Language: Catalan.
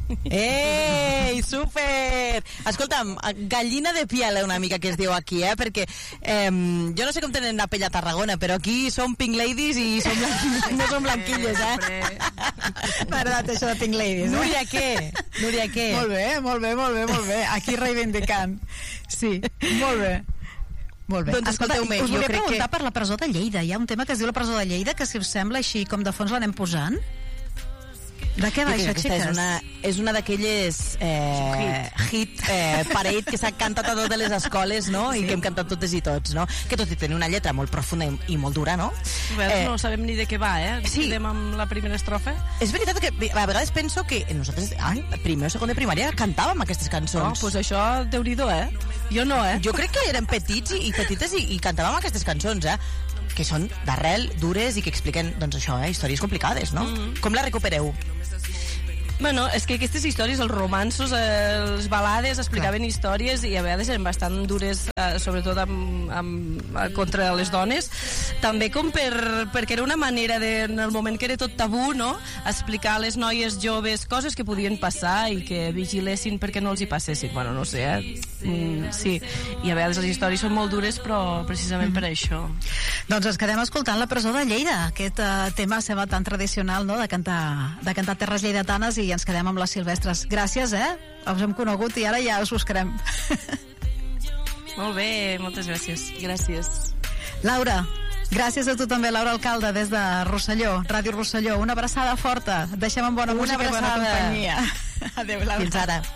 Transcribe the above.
Ei, súper! Escolta'm, gallina de piel una mica que es diu aquí, perquè jo no sé com tenen la pell a Tarragona, però aquí som pink ladies i no som blanquilles, M'ha agradat això de pink ladies, Núria, què? Molt bé. Aquí reivindicant. Sí, molt bé. Doncs escolteu-me, us volia preguntar per la presó de Lleida. Hi ha un tema que es diu la presó de Lleida, que si us sembla així com de fons l'anem posant. De què va això, xiques? És una d'aquelles hit parade que s'ha cantat a totes les escoles, no? I que hem cantat totes i tots, no? Que tot i tenir una lletra molt profunda i molt dura, no? No sabem ni de què va, Sí. Quedem amb la primera estrofa. És veritat que a vegades penso que nosaltres, primer o segon de primària, cantàvem aquestes cançons. Doncs això, Déu-n'hi-do, Jo no, Jo crec que érem petits i petites i cantàvem aquestes cançons, que són d'arrel, dures i que expliquen, doncs això, històries complicades, no? Com la recupereu? Bueno, és que aquestes històries, els romanços, les balades, explicaven històries i a vegades eren bastant dures, sobretot contra les dones. També com perquè era una manera, en el moment que era tot tabú, no?, explicar a les noies joves coses que podien passar i que vigilessin perquè no els hi passessin. Bueno, no sé, sí. I a vegades les històries són molt dures, però precisament per això. Doncs ens quedem escoltant la presó de Lleida. Aquest tema sembla tan tradicional, no?, de cantar terres lleidatanes, i ens quedem amb les silvestres. Gràcies, us hem conegut i ara ja us buscarem. Molt bé, moltes gràcies. Gràcies. Laura, gràcies a tu també, Laura Alcalde, des de Rosselló, Ràdio Rosselló. Una abraçada forta. Et deixem en bona música i bona companyia. Adéu, Laura. Fins ara.